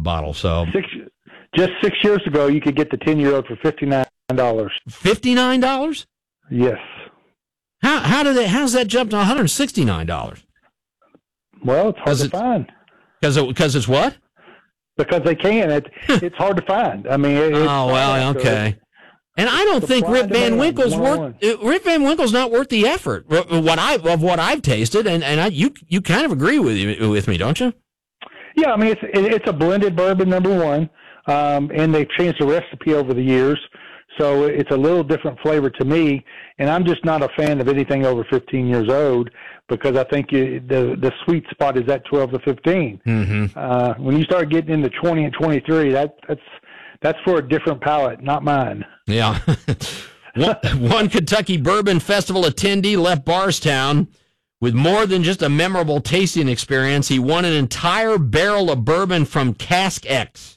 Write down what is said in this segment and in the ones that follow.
bottle. So just 6 years ago, you could get the 10-year-old for $59. $59? Yes. How's that jump to $169? Well, it's hard to find. Because it's what? Because they can. It's hard to find. I mean, okay. And I don't think Rip Van Winkle's Rip Van Winkle's not worth the effort. What I've tasted, and you kind of agree with me, don't you? Yeah, I mean it's a blended bourbon, number one, and they've changed the recipe over the years, so it's a little different flavor to me. And I'm just not a fan of anything over 15 years old because I think the sweet spot is at 12 to 15. Mm-hmm. When you start getting into 20 and 23, that's for a different palate, not mine. Yeah. One Kentucky Bourbon Festival attendee left Bardstown with more than just a memorable tasting experience. He won an entire barrel of bourbon from Cask X.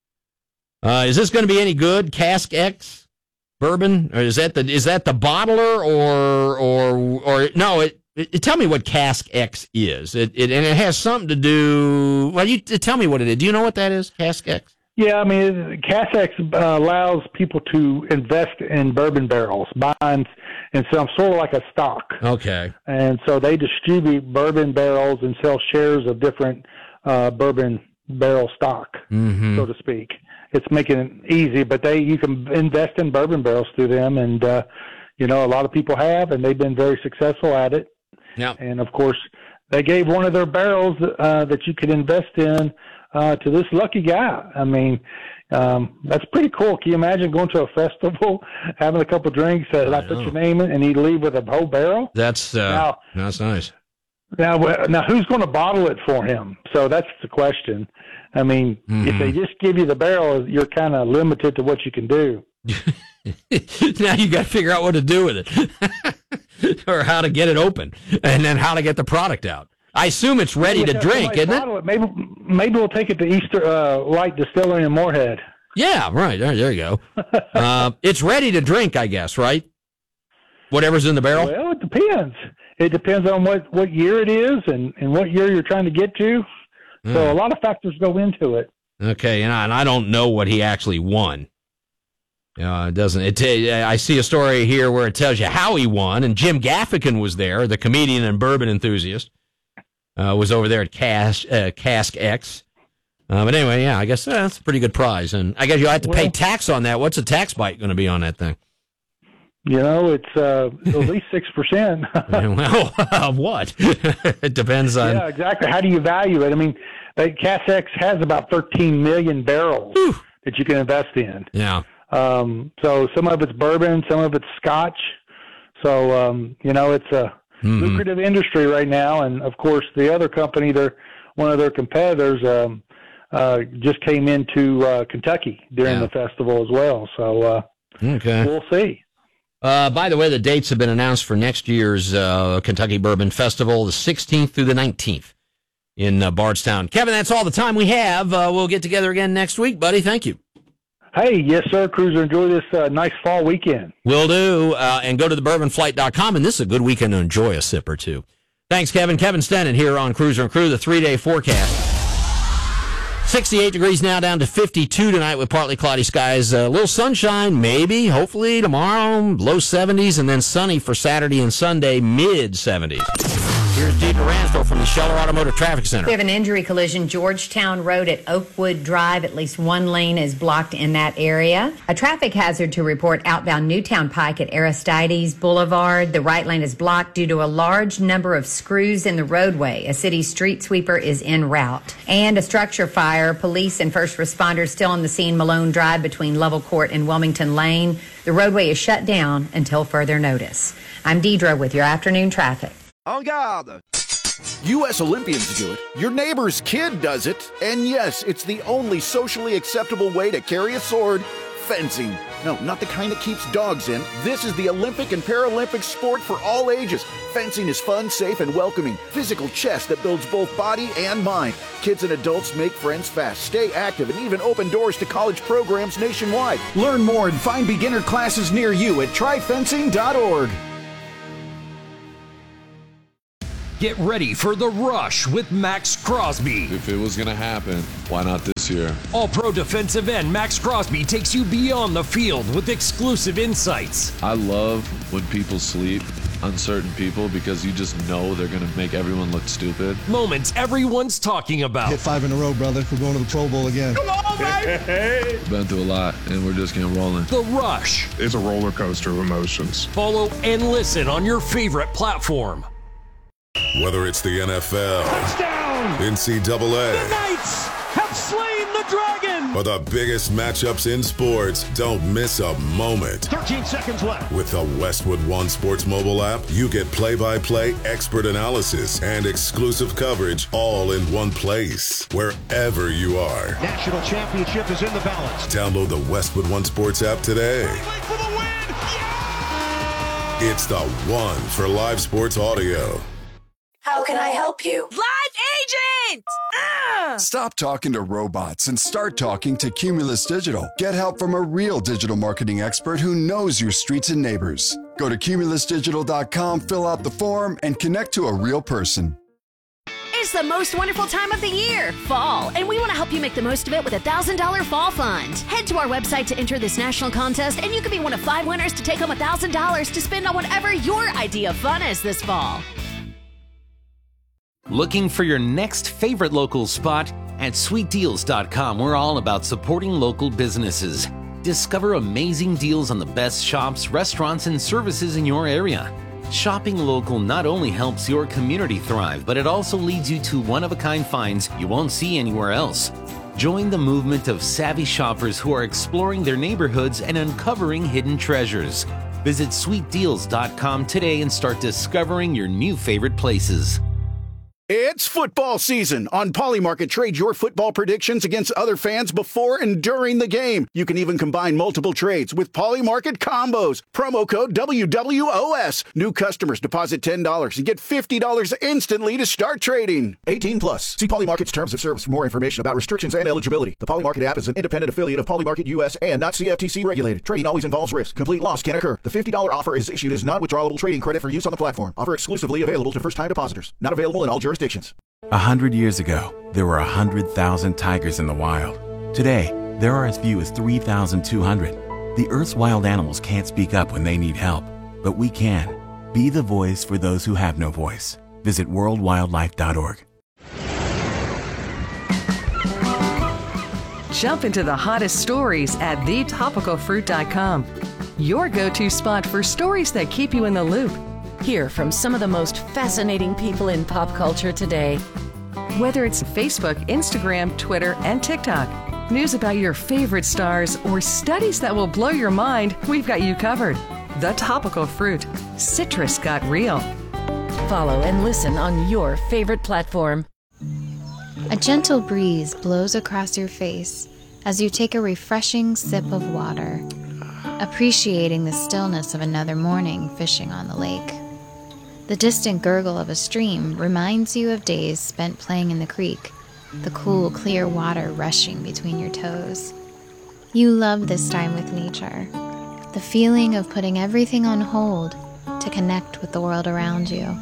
Is this going to be any good, Cask X bourbon? Or is that the bottler or no? Tell me what Cask X is. And it has something to do. Well, you tell me what it is. Do you know what that is, Cask X? Yeah, I mean, Cask X allows people to invest in bourbon barrels, bonds, and so sort of like a stock. Okay. And so they distribute bourbon barrels and sell shares of different bourbon barrel stock, so to speak. It's making it easy, but you can invest in bourbon barrels through them, and a lot of people have, and they've been very successful at it. Yeah. And of course, they gave one of their barrels that you could invest in to this lucky guy. I mean, that's pretty cool. Can you imagine going to a festival, having a couple drinks, I put your name in, and you leave with a whole barrel? That's nice. Now, who's going to bottle it for him? So that's the question. I mean, if they just give you the barrel, you're kind of limited to what you can do. Now you got to figure out what to do with it, or how to get it open, and then how to get the product out. I assume it's ready to drink, isn't it? Maybe we'll take it to Easter Light Distillery in Moorhead. Yeah, right. There you go. It's ready to drink, I guess, right? Whatever's in the barrel? Well, it depends. It depends on what year it is and what year you're trying to get to. So a lot of factors go into it. Okay, and I don't know what he actually won. It doesn't. I see a story here where it tells you how he won, and Jim Gaffigan was there, the comedian and bourbon enthusiast. Was over there at Cask X. But anyway, yeah, I guess that's a pretty good prize. And I guess you'll have to pay tax on that. What's the tax bite going to be on that thing? It's at least 6%. Well, what? It depends on... Yeah, exactly. How do you value it? I mean, Cask X has about 13 million barrels that you can invest in. Yeah. So some of it's bourbon, some of it's scotch. So, it's a... lucrative industry right now, and of course the other company, one of their competitors, just came into Kentucky during the festival as well. So we'll see. By the way, the dates have been announced for next year's Kentucky Bourbon Festival, the 16th through the 19th in Bardstown. Kevin, that's all the time we have. We'll get together again next week, buddy. Thank you. Hey, yes, sir, Cruiser. Enjoy this nice fall weekend. Will do. And go to thebourbonflight.com, and this is a good weekend to enjoy a sip or two. Thanks, Kevin. Kevin Stennon here on Cruiser and Crew, the 3-day forecast. 68 degrees now, down to 52 tonight with partly cloudy skies. A little sunshine, maybe, hopefully tomorrow, low 70s, and then sunny for Saturday and Sunday, mid-70s. Here's Deidre Ransdell from the Scheller Automotive Traffic Center. We have an injury collision, Georgetown Road at Oakwood Drive. At least one lane is blocked in that area. A traffic hazard to report outbound Newtown Pike at Aristides Boulevard. The right lane is blocked due to a large number of screws in the roadway. A city street sweeper is en route. And a structure fire. Police and first responders still on the scene, Malone Drive between Lovell Court and Wilmington Lane. The roadway is shut down until further notice. I'm Deidre with your afternoon traffic. En garde! U.S. Olympians do it, your neighbor's kid does it, and yes, it's the only socially acceptable way to carry a sword, fencing. No, not the kind that keeps dogs in. This is the Olympic and Paralympic sport for all ages. Fencing is fun, safe, and welcoming. Physical chess that builds both body and mind. Kids and adults make friends fast, stay active, and even open doors to college programs nationwide. Learn more and find beginner classes near you at tryfencing.org. Get ready for The Rush with Max Crosby. If it was going to happen, why not this this year. All-Pro defensive end Max Crosby takes you beyond the field with exclusive insights. I love when people sleep on certain people because you just know they're going to make everyone look stupid. Moments everyone's talking about. Hit 5 in a row, brother. We're going to the Pro Bowl again. Come on, baby! Been through a lot, and we're just getting rolling. The Rush. It's a roller coaster of emotions. Follow and listen on your favorite platform. Whether it's the NFL, Touchdown! NCAA, The Knights have slain the dragon! or the biggest matchups in sports, don't miss a moment. 13 seconds left. With the Westwood One Sports mobile app, you get play-by-play expert analysis and exclusive coverage all in one place, wherever you are. National championship is in the balance. Download the Westwood One Sports app today. Wait for the win! Yeah! It's the one for live sports audio. How can I help you? Live agent! Stop talking to robots and start talking to Cumulus Digital. Get help from a real digital marketing expert who knows your streets and neighbors. Go to cumulusdigital.com, fill out the form, and connect to a real person. It's the most wonderful time of the year, fall, and we want to help you make the most of it with a $1,000 fall fund. Head to our website to enter this national contest, and you could be one of 5 winners to take home $1,000 to spend on whatever your idea of fun is this fall. Looking for your next favorite local spot? At sweetdeals.com, we're all about supporting local businesses. Discover amazing deals on the best shops, restaurants, and services in your area. Shopping local not only helps your community thrive, but it also leads you to one-of-a-kind finds you won't see anywhere else. Join the movement of savvy shoppers who are exploring their neighborhoods and uncovering hidden treasures. Visit sweetdeals.com today and start discovering your new favorite places. It's football season. On Polymarket, trade your football predictions against other fans before and during the game. You can even combine multiple trades with Polymarket combos. Promo code WWOS. New customers deposit $10 and get $50 instantly to start trading. 18 plus. See Polymarket's terms of service for more information about restrictions and eligibility. The Polymarket app is an independent affiliate of Polymarket US and not CFTC regulated. Trading always involves risk. Complete loss can occur. The $50 offer is issued as non-withdrawable trading credit for use on the platform. Offer exclusively available to first-time depositors. Not available in all jurisdictions. 100 years ago, there were 100,000 tigers in the wild. Today, there are as few as 3,200. The Earth's wild animals can't speak up when they need help, but we can. Be the voice for those who have no voice. Visit worldwildlife.org. Jump into the hottest stories at thetopicalfruit.com. Your go-to spot for stories that keep you in the loop. Hear from some of the most fascinating people in pop culture today. Whether it's Facebook, Instagram, Twitter, and TikTok, news about your favorite stars, or studies that will blow your mind, we've got you covered. The Topical Fruit. Citrus got real. Follow and listen on your favorite platform. A gentle breeze blows across your face as you take a refreshing sip of water, appreciating the stillness of another morning fishing on the lake. The distant gurgle of a stream reminds you of days spent playing in the creek, the cool, clear water rushing between your toes. You love this time with nature, the feeling of putting everything on hold to connect with the world around you.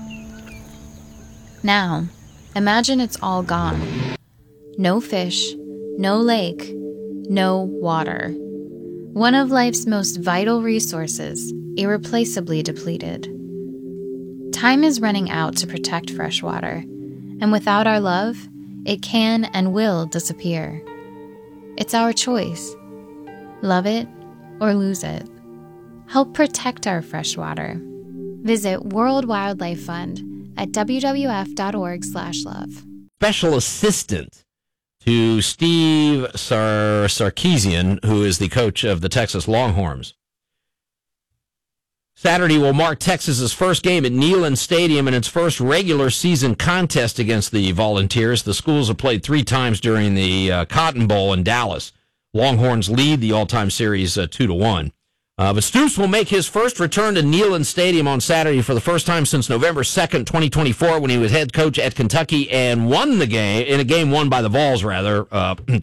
Now, imagine it's all gone. No fish, no lake, no water. One of life's most vital resources, irreplaceably depleted. Time is running out to protect fresh water, and without our love, it can and will disappear. It's our choice. Love it or lose it. Help protect our fresh water. Visit World Wildlife Fund at wwf.org/love. Special assistant to Steve Sarkisian, who is the coach of the Texas Longhorns. Saturday will mark Texas's first game at Neyland Stadium in its first regular season contest against the Volunteers. The schools have played 3 times during the Cotton Bowl in Dallas. Longhorns lead the all-time series 2-1. But Stoops will make his first return to Neyland Stadium on Saturday for the first time since November 2nd, 2024, when he was head coach at Kentucky and won the game, in a game won by the Vols,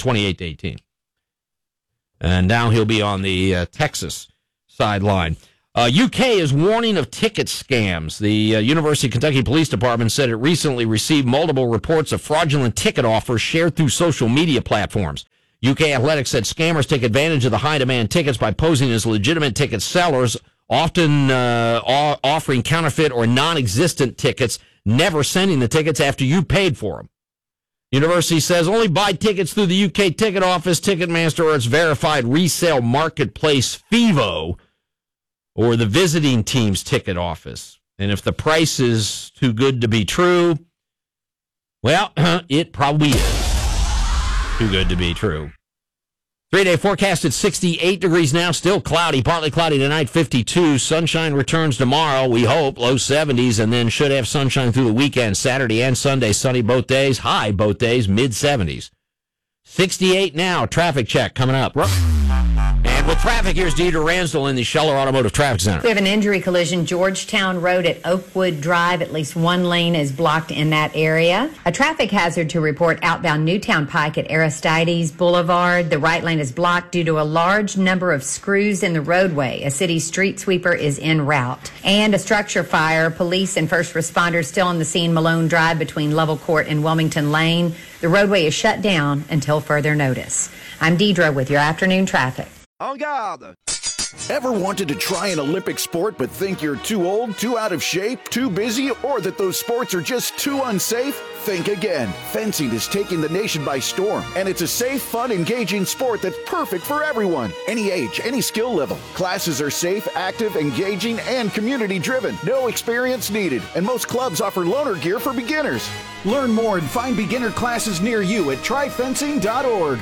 28-18. And now he'll be on the Texas sideline. UK is warning of ticket scams. The University of Kentucky Police Department said it recently received multiple reports of fraudulent ticket offers shared through social media platforms. UK Athletics said scammers take advantage of the high-demand tickets by posing as legitimate ticket sellers, often offering counterfeit or non-existent tickets, never sending the tickets after you paid for them. University says only buy tickets through the UK ticket office, Ticketmaster, or its verified resale marketplace, FIVO, or the visiting team's ticket office. And if the price is too good to be true, well, it probably is too good to be true. 3-day forecast at 68 degrees now, still cloudy, partly cloudy tonight, 52. Sunshine returns tomorrow, we hope, low 70s, and then should have sunshine through the weekend, Saturday and Sunday, sunny both days, high both days, mid 70s. 68 now, traffic check coming up. And with traffic, here's Deidre Ransdell in the Scheller Automotive Traffic Center. We have an injury collision, Georgetown Road at Oakwood Drive. At least one lane is blocked in that area. A traffic hazard to report outbound Newtown Pike at Aristides Boulevard. The right lane is blocked due to a large number of screws in the roadway. A city street sweeper is en route. And a structure fire. Police and first responders still on the scene, Malone Drive between Lovell Court and Wilmington Lane. The roadway is shut down until further notice. I'm Deidre with your afternoon traffic. En garde! Ever wanted to try an Olympic sport but think you're too old, too out of shape, too busy, or that those sports are just too unsafe? Think again. Fencing is taking the nation by storm, and it's a safe, fun, engaging sport that's perfect for everyone. Any age, any skill level. Classes are safe, active, engaging, and community-driven. No experience needed, and most clubs offer loaner gear for beginners. Learn more and find beginner classes near you at tryfencing.org.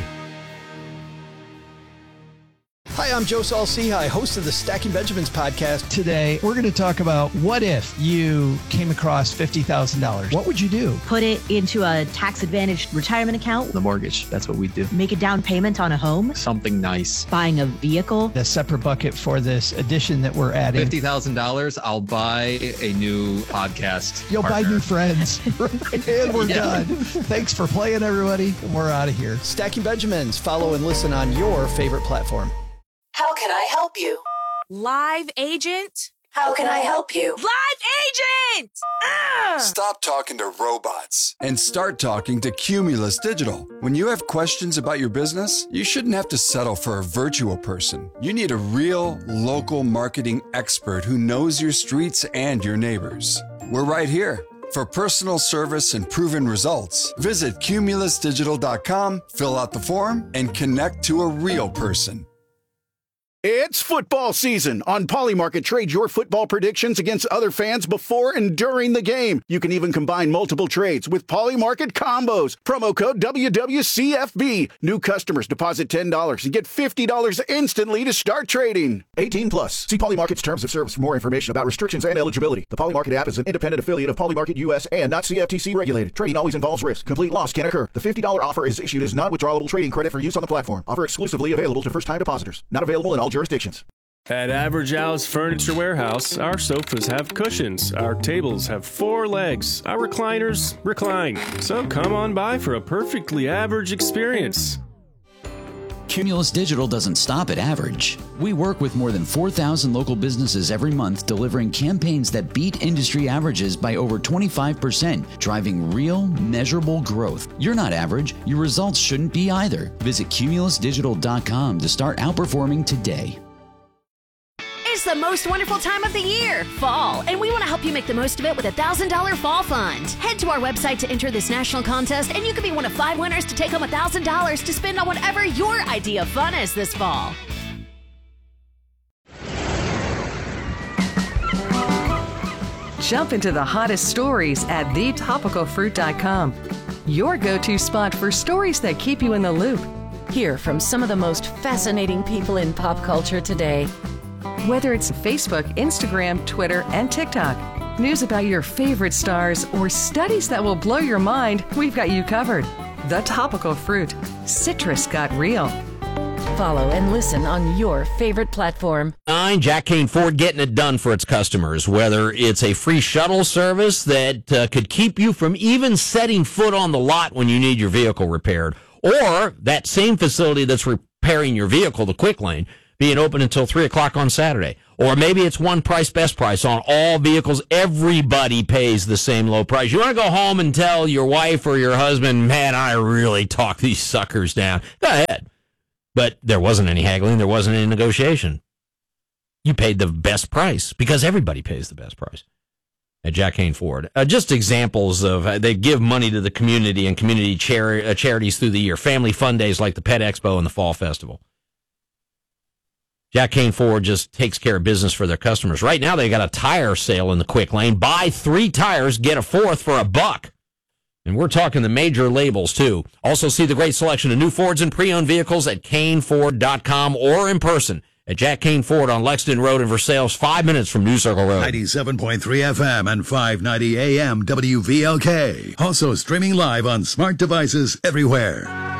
Hi, I'm Joe Saul-Sehy, host of the Stacking Benjamins podcast. Today, we're going to talk about what if you came across $50,000. What would you do? Put it into a tax-advantaged retirement account. The mortgage, that's what we do. Make a down payment on a home. Something nice. Buying a vehicle. A separate bucket for this addition that we're adding. $50,000, I'll buy a new podcast You'll partner. buy new friends. And we're done. Thanks for playing, everybody. We're out of here. Stacking Benjamins. Follow and listen on your favorite platform. How can I help you? Live agent? How can I help you? Live agent! Stop talking to robots and start talking to Cumulus Digital. When you have questions about your business, you shouldn't have to settle for a virtual person. You need a real, local marketing expert who knows your streets and your neighbors. We're right here. For personal service and proven results, visit cumulusdigital.com, fill out the form, and connect to a real person. It's football season. On Polymarket, trade your football predictions against other fans before and during the game. You can even combine multiple trades with Polymarket combos. Promo code WWCFB. New customers deposit $10 and get $50 instantly to start trading. 18 plus. See Polymarket's terms of service for more information about restrictions and eligibility. The Polymarket app is an independent affiliate of Polymarket US and not CFTC regulated. Trading always involves risk. Complete loss can occur. The $50 offer is issued as non-withdrawable trading credit for use on the platform. Offer exclusively available to first-time depositors. Not available in all jurisdictions. At Average Al's Furniture Warehouse, our sofas have cushions, our tables have 4 legs, our recliners recline. So come on by for a perfectly average experience. Cumulus Digital doesn't stop at average. We work with more than 4,000 local businesses every month, delivering campaigns that beat industry averages by over 25%, driving real, measurable growth. You're not average. Your results shouldn't be either. Visit cumulusdigital.com to start outperforming today. It's the most wonderful time of the year, fall, and we want to help you make the most of it with a $1,000 fall fund. Head to our website to enter this national contest, and you could be one of 5 winners to take home $1,000 to spend on whatever your idea of fun is this fall. Jump into the hottest stories at thetopicalfruit.com. Your go-to spot for stories that keep you in the loop. Hear from some of the most fascinating people in pop culture today. Whether it's Facebook, Instagram, Twitter, and TikTok, news about your favorite stars, or studies that will blow your mind, we've got you covered. The Topical Fruit. Citrus got real. Follow and listen on your favorite platform. Jack Kane Ford getting it done for its customers, whether it's a free shuttle service that could keep you from even setting foot on the lot when you need your vehicle repaired, or that same facility that's repairing your vehicle, the Quick Lane, being open until 3 o'clock on Saturday. Or maybe it's one price, best price on all vehicles. Everybody pays the same low price. You want to go home and tell your wife or your husband, man, I really talked these suckers down. Go ahead. But there wasn't any haggling. There wasn't any negotiation. You paid the best price because everybody pays the best price at Jack Kane Ford. Just examples of they give money to the community and community charities through the year. Family fun days like the Pet Expo and the Fall Festival. Jack Kane Ford just takes care of business for their customers. Right now, they got a tire sale in the quick lane. Buy 3 tires, get a 4th for $1. And we're talking the major labels, too. Also see the great selection of new Fords and pre-owned vehicles at KaneFord.com or in person at Jack Kane Ford on Lexington Road in Versailles, 5 minutes from New Circle Road. 97.3 FM and 590 AM WVLK. Also streaming live on smart devices everywhere.